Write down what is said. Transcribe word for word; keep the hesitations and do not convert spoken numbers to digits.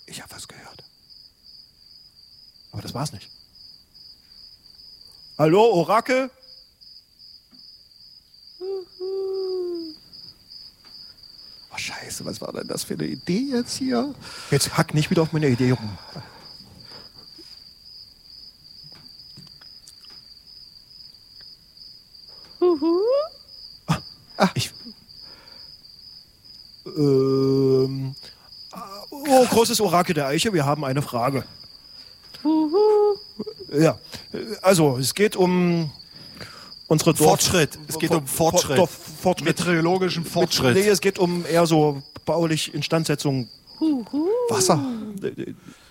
Ich habe was gehört. Aber das war's nicht. Hallo, Orakel? Oh, scheiße, was war denn das für eine Idee jetzt hier? Jetzt hack nicht wieder auf meine Idee rum. Ah, ah, ich... Ähm... Oh, großes Orakel der Eiche, wir haben eine Frage. Ja, also es geht um unsere Dorf Fortschritt. Es geht um Fortschritt. Dorf Fortschritt. Meteorologischen Fortschritt. Nee, es geht um eher so baulich Instandsetzung. Wasser.